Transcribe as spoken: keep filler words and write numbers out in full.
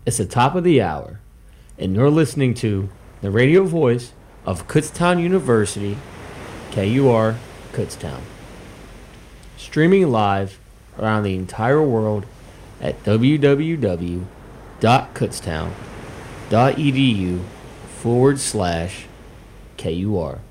It's the top of the hour, and you're listening to the radio voice of Kutztown University, K U R Kutztown. Streaming live around the entire world at www.kutztown.edu forward slash KUR.